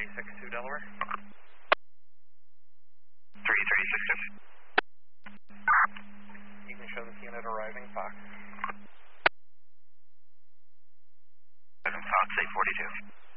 3362 Delaware. 3362. You can show this unit arriving, Fox. Fox 842.